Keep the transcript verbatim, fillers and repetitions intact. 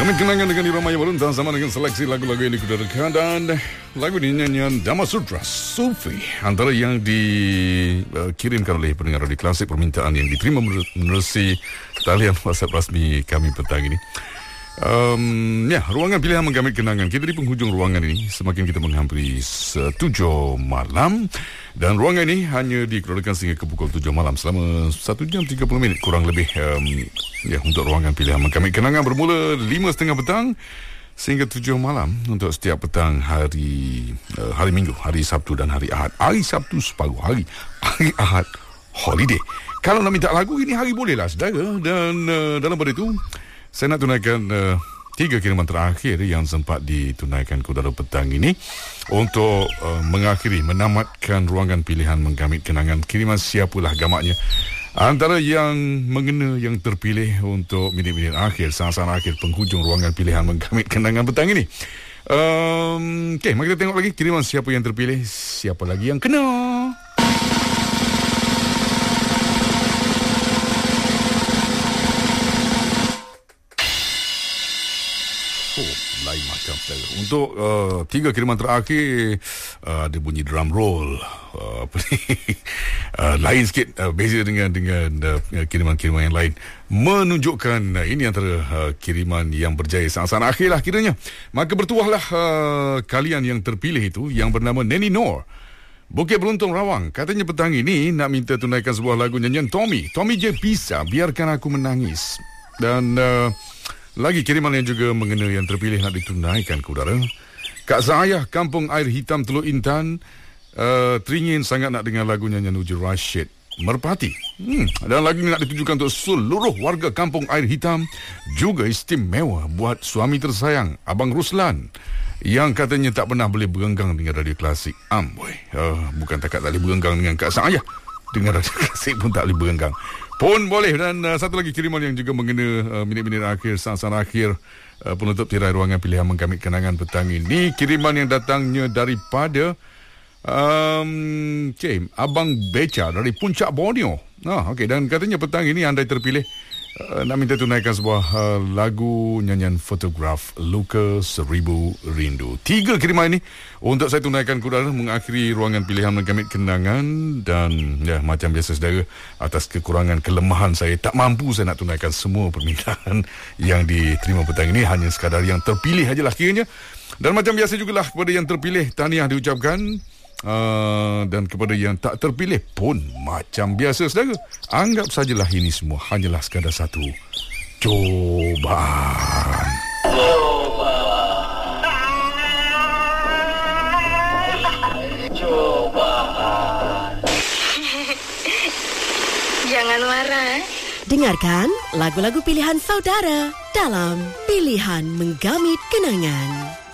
Kami kenangan dengan Irama yang baru dan sama dengan seleksi lagu-lagu yang dikudarakan. Dan lagu ini nyanyian Dama Sutra Sufi, antara yang dikirimkan oleh pendengar Radio Klasik, permintaan yang diterima menerusi talian WhatsApp rasmi kami petang ini. Um, ya, ruangan pilihan menggamit kenangan. Kita di penghujung ruangan ini, semakin kita menghampiri tujuh malam. Dan ruangan ini hanya dikeluarkan sehingga ke pukul tujuh malam, selama satu jam tiga puluh minit kurang lebih. um, Ya, untuk ruangan pilihan menggamit kenangan bermula lima setengah petang sehingga tujuh malam untuk setiap petang hari uh, hari Minggu, hari Sabtu dan hari Ahad. Hari Sabtu separuh hari, hari Ahad holiday. Kalau nak minta lagu ini hari bolehlah saudara. Dan uh, dalam pada itu saya nak tunaikan uh, tiga kiriman terakhir yang sempat ditunaikan ke udara petang ini untuk uh, mengakhiri, menamatkan ruangan pilihan menggamit kenangan. Kiriman siapalah gamaknya, antara yang mengena, yang terpilih untuk minit-minit akhir, saat-saat akhir penghujung ruangan pilihan menggamit kenangan petang ini. Um, Okey, mari kita tengok lagi kiriman siapa yang terpilih, siapa lagi yang kena. Oh, lain macam saja. Untuk uh, tiga kiriman terakhir uh, ada bunyi drum roll. Uh, apa ni? uh, lain sikit, uh, beza dengan dengan uh, kiriman-kiriman yang lain, menunjukkan uh, ini antara uh, kiriman yang berjaya saat-saat akhir lah kiranya. Maka bertuahlah uh, kalian yang terpilih itu, yang bernama Neni Noor, Bukit Beruntung, Rawang. Katanya petang ini nak minta tunaikan sebuah lagu nyanyian Tommy Tommy J. Pisa, Biarkan Aku Menangis. Dan uh, lagi kiriman yang juga mengena yang terpilih nak ditunaikan ke udara. Kak Zahayah, Kampung Air Hitam, Teluk Intan, uh, teringin sangat nak dengar lagu nyanyian Uji Rashid, Merpati. hmm. Dan lagu ini nak ditujukan untuk seluruh warga Kampung Air Hitam. Juga istimewa buat suami tersayang Abang Ruslan, yang katanya tak pernah boleh berenggang dengan Radio Klasik. Amboi, uh, bukan takat tak boleh berenggang dengan Kak Zahayah, dengan Radio Klasik pun tak boleh berenggang pun boleh. Dan uh, satu lagi kiriman yang juga mengena uh, minit-minit akhir, saat-saat akhir uh, penutup tirai ruangan pilihan menggamit kenangan petang ini. Kiriman yang datangnya daripada um, okay, Abang Beca dari Puncak Borneo. Ah, okay. Dan katanya petang ini andai terpilih, uh, nak minta tunaikan sebuah uh, lagu nyanyian Fotograf, Luka Seribu Rindu. Tiga kiriman ini untuk saya tunaikan ke udara, mengakhiri ruangan pilihan menggamit kenangan. Dan ya, macam biasa saudara, atas kekurangan kelemahan saya, tak mampu saya nak tunaikan semua permintaan yang diterima petang ini. Hanya sekadar yang terpilih sajalah kiranya. Dan macam biasa jugalah, kepada yang terpilih tahniah diucapkan. Uh, dan kepada yang tak terpilih pun macam biasa saudara, anggap sajalah ini semua hanyalah sekadar satu cobaan. Cobaan. Jangan marah. Dengarkan lagu-lagu pilihan saudara dalam Pilihan Menggamit Kenangan.